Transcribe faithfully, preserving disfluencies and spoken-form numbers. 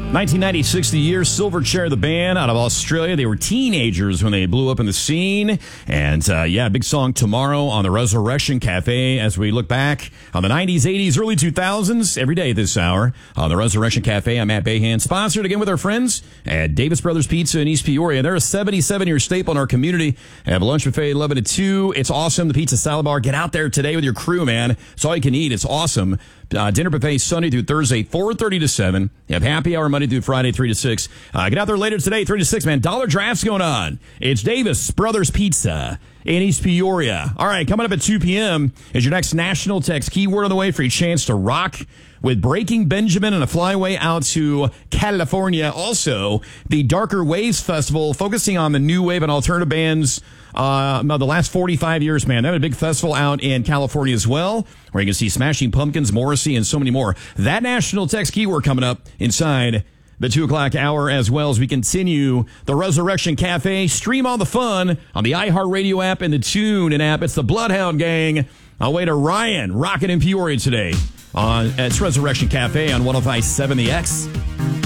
nineteen ninety-six, the year. Silverchair, the band out of Australia. They were teenagers when they blew up in the scene. And, uh, yeah, big song Tomorrow on the Resurrection Cafe as we look back on the nineties, eighties, early two thousands every day this hour on the Resurrection Cafe. I'm Matt Bahan, sponsored again with our friends at Davis Brothers Pizza in East Peoria. They're a seventy-seven-year staple in our community. They have a lunch buffet eleven to two. It's awesome. The Pizza Salad Bar. Get out there today with your crew, man. It's all you can eat. It's awesome. Uh, dinner buffet Sunday through Thursday, four thirty to seven. You have happy hour Monday through Friday, three to six. Uh, get out there later today, three to six, man. Dollar drafts going on. It's Davis Brothers Pizza in East Peoria. All right, coming up at two p.m. is your next national text. Keyword on the way for your chance to rock with Breaking Benjamin and a flyaway out to California. Also, the Darker Waves Festival, focusing on the new wave and alternative bands uh, the last forty-five years, man. They have a big festival out in California as well, where you can see Smashing Pumpkins, Morrissey, and so many more. That national text keyword coming up inside the two o'clock hour, as well as we continue the Resurrection Cafe. Stream all the fun on the iHeartRadio app and the TuneIn app. It's the Bloodhound Gang. I'll wait to Ryan, rocking in Peoria today. On, it's Resurrection Cafe on one oh five point seven The X.